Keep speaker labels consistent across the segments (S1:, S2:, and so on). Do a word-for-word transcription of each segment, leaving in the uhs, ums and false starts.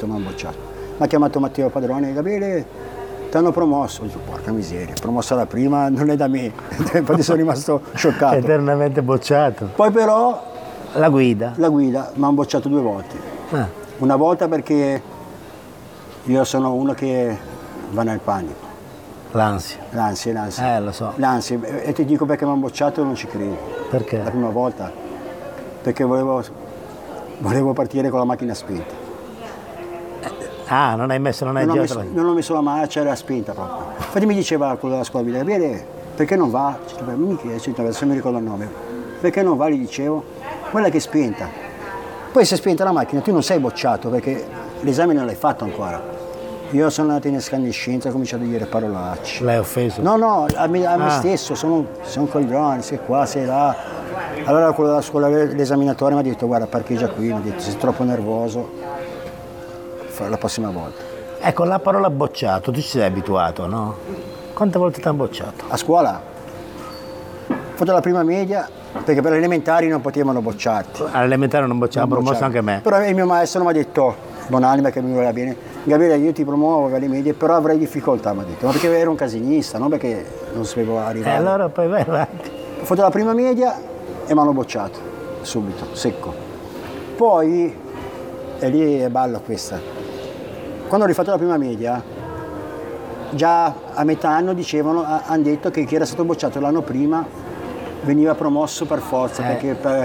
S1: subito mi hanno bocciato. Mi ha chiamato Matteo Padrone, Gabriele, ti hanno promosso. Ho detto, porca miseria, promossa la prima non è da me. Infatti sono rimasto scioccato.
S2: Eternamente bocciato.
S1: Poi però
S2: La guida?
S1: la guida mi hanno bocciato due volte.
S2: Ah.
S1: Una volta perché io sono uno che va nel panico.
S2: L'ansia.
S1: L'ansia, l'ansia.
S2: Eh, lo so.
S1: L'ansia. E ti dico perché mi hanno bocciato e non ci credo.
S2: Perché?
S1: La prima volta. Perché volevo, volevo partire con la macchina spenta.
S2: Ah, non hai messo, non hai
S1: Non ho,
S2: girato
S1: messo,
S2: la...
S1: non ho messo la marcia, era spenta proprio. Infatti mi diceva quello della scuola, Gabriele, perché non va? Adesso mi ricordo il nome. Perché non va, gli dicevo. Quella che è spenta. Poi se è spenta la macchina tu non sei bocciato perché l'esame non l'hai fatto ancora. Io sono andato in escandescenza e ho cominciato a dire parolacce.
S2: L'hai offeso?
S1: No, no, a me, a me
S2: Ah.
S1: stesso, sono, sono un coglione, sei qua, sei là. Allora quello della scuola, l'esaminatore mi ha detto guarda parcheggia qui, mi ha detto sei troppo nervoso, fa la prossima volta.
S2: Ecco, la parola bocciato, tu ci sei abituato, no? Quante volte ti hanno bocciato?
S1: A scuola ho fatto la prima media perché per le elementari non potevano bocciarti.
S2: All'elementare non bocciava, ha
S1: Non
S2: promosso
S1: bocciarti.
S2: anche me.
S1: Però il mio maestro mi ha detto, buonanima che mi voleva bene, Gabriele io ti promuovo alle medie però avrei difficoltà, mi ha detto, ma perché ero un casinista, non perché non sapevo
S2: E
S1: arrivare.
S2: allora poi vai avanti.
S1: Ho fatto la prima media e mi hanno bocciato, subito, secco. Poi, e lì è ballo questa, quando ho rifatto la prima media, già a metà anno dicevano, hanno detto che chi era stato bocciato l'anno prima veniva promosso per forza,
S2: Eh.
S1: perché per...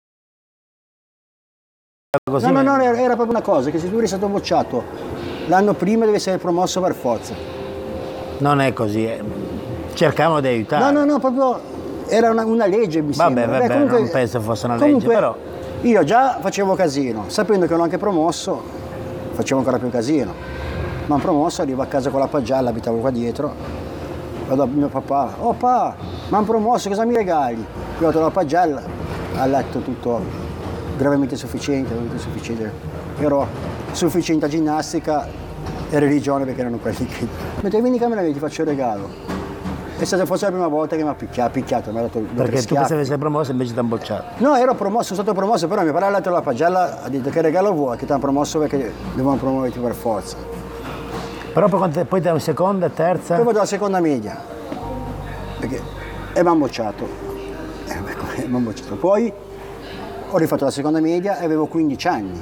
S2: Così
S1: No, no,
S2: me-
S1: no, era era proprio una cosa, che se tu eri stato bocciato l'anno prima devi essere promosso per forza.
S2: Non è così. eh. Cercavamo di aiutare.
S1: No, no, no, proprio era una, una legge, mi
S2: Vabbè,
S1: sembra.
S2: vabbè,
S1: Beh, comunque-
S2: non penso fosse una legge,
S1: comunque
S2: però-
S1: Io già facevo casino, sapendo che ero anche promosso, facevo ancora più casino. Mi hanno promosso, arrivo a casa con la pagella, abitavo qua dietro, vado a mio papà, oh papà, mi hanno promosso, cosa mi regali? Io ho dato la pagella, ha letto tutto gravemente insufficiente, gravemente insufficiente. Ero sufficiente a ginnastica e religione perché erano quelli che... Mentre vieni in camera ti faccio il regalo. È stata forse la prima volta che mi ha picchiato, picchiato mi ha dato due o tre
S2: Perché tu
S1: schiaffi.
S2: pensavi di essere promosso e invece ti hanno bocciato.
S1: No, ero promosso, sono stato promosso, però mio padre ha letto la pagella, ha detto che regalo vuoi, che ti hanno promosso perché devono promuoverti per forza.
S2: Però poi, quante- poi da seconda, terza...
S1: Poi vado alla seconda media, perché... e mi hanno bocciato. Eh, beh, mi hanno bocciato. Poi ho rifatto la seconda media e avevo quindici anni.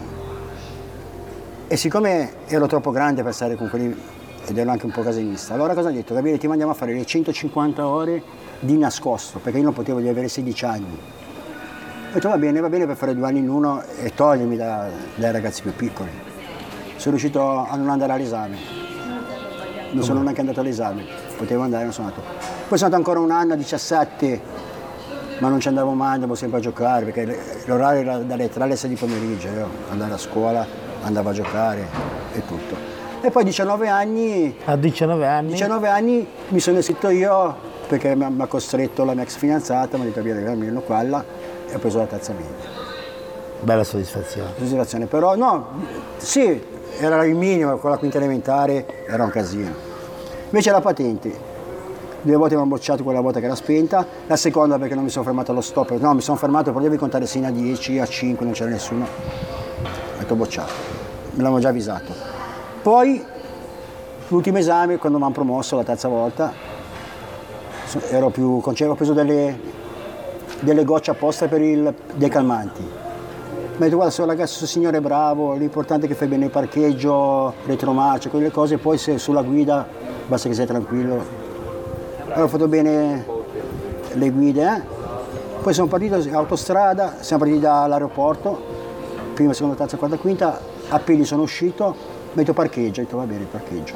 S1: E siccome ero troppo grande per stare con quelli, ed ero anche un po' casinista, allora cosa ho detto? Gabriele, ti mandiamo a fare le centocinquanta ore di nascosto, perché io non potevo di avere sedici anni. Ho detto va bene, va bene per fare due anni in uno e togliermi da- dai ragazzi più piccoli. Sono riuscito a non andare all'esame. Non sono neanche andato all'esame, potevo andare, non sono andato. Poi sono andato ancora un anno a diciassette, ma non ci andavo mai, andavo sempre a giocare, perché l'orario era dalle tre alle sei di pomeriggio, io andavo a scuola, andavo a giocare e tutto. E poi a diciannove anni,
S2: A diciannove anni?
S1: diciannove anni mi sono iscritto io, perché mi ha mi ha costretto la mia ex fidanzata, mi ha detto vieni almeno quella, e ho preso la terza media.
S2: Bella soddisfazione.
S1: Soddisfazione, però no, sì, era il minimo, con la quinta elementare era un casino. Invece la patente, due volte mi hanno bocciato quella volta che era spenta, la seconda perché non mi sono fermato allo stop, no, mi sono fermato, però devi contare sino a dieci, a cinque, non c'era nessuno, ho detto bocciato, me l'avevano già avvisato. Poi l'ultimo esame, quando mi hanno promosso la terza volta, so- ero più, ho preso delle, delle gocce apposta per il, dei calmanti. Mi ha detto guarda, se un ragazzo, se il signore è bravo, l'importante è che fai bene il parcheggio, retromarcia, quelle cose, poi se sulla guida basta che sei tranquillo. Allora ho fatto bene le guide, eh? Poi sono partito in autostrada, siamo partiti dall'aeroporto, prima, seconda, terza, quarta, quinta, appena sono uscito, mi ha detto parcheggio, ho detto va bene, parcheggio.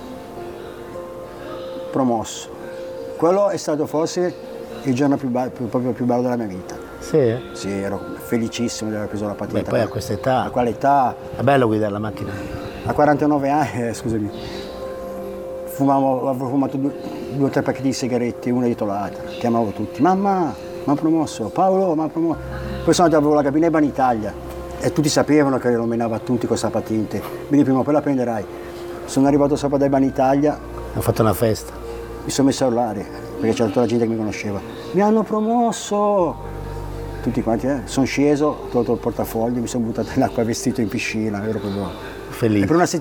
S1: Promosso. Quello è stato forse il giorno più, be- più- proprio più bello della mia vita.
S2: Sì?
S1: Sì, ero felicissimo di aver preso la patente.
S2: Beh, poi a questa età.
S1: A quell'età,
S2: È bello guidare la macchina.
S1: a quarantanove anni, eh, scusami, fumavo, avevo fumato due, due o tre pacchetti di sigarette, una dietro l'altra. Chiamavo tutti, mamma, mi ha promosso, Paolo, mi ha promosso. Poi sono andato, avevo la cabina in Banitalia e tutti sapevano che lo menava a tutti con questa patente. Quindi prima o poi la prenderai. Sono arrivato sopra dai Banitalia,
S2: Ho fatto una festa.
S1: mi sono messo a urlare, perché c'era tutta la gente che mi conosceva. Mi hanno promosso! Tutti quanti, eh? Sono sceso, ho tolto il portafoglio, mi sono buttato in acqua vestito in piscina, ero proprio... E
S2: Felice.
S1: per una settimana